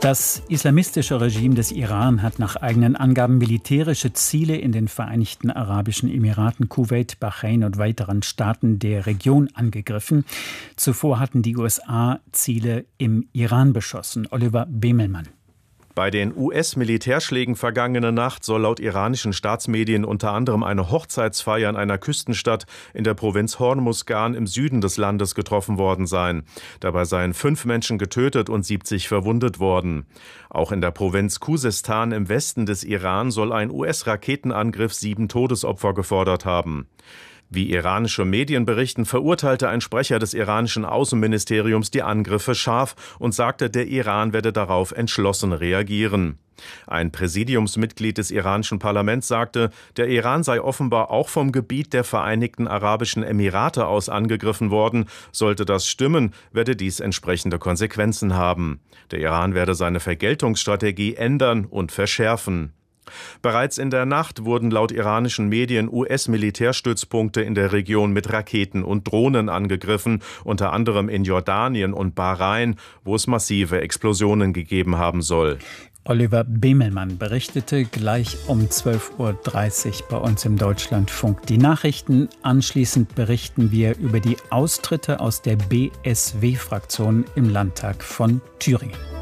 Das islamistische Regime des Iran hat nach eigenen Angaben militärische Ziele in den Vereinigten Arabischen Emiraten, Kuwait, Bahrain und weiteren Staaten der Region angegriffen. Zuvor hatten die USA Ziele im Iran beschossen. Oliver Bemelmann. Bei den US-Militärschlägen vergangene Nacht soll laut iranischen Staatsmedien unter anderem eine Hochzeitsfeier in einer Küstenstadt in der Provinz Hormuzgan im Süden des Landes getroffen worden sein. Dabei seien 5 Menschen getötet und 70 verwundet worden. Auch in der Provinz Khuzestan im Westen des Iran soll ein US-Raketenangriff 7 Todesopfer gefordert haben. Wie iranische Medien berichten, verurteilte ein Sprecher des iranischen Außenministeriums die Angriffe scharf und sagte, der Iran werde darauf entschlossen reagieren. Ein Präsidiumsmitglied des iranischen Parlaments sagte, der Iran sei offenbar auch vom Gebiet der Vereinigten Arabischen Emirate aus angegriffen worden. Sollte das stimmen, werde dies entsprechende Konsequenzen haben. Der Iran werde seine Vergeltungsstrategie ändern und verschärfen. Bereits in der Nacht wurden laut iranischen Medien US-Militärstützpunkte in der Region mit Raketen und Drohnen angegriffen, unter anderem in Jordanien und Bahrain, wo es massive Explosionen gegeben haben soll. Oliver Bemelmann berichtete gleich um 12:30 Uhr bei uns im Deutschlandfunk die Nachrichten. Anschließend berichten wir über die Austritte aus der BSW-Fraktion im Landtag von Thüringen.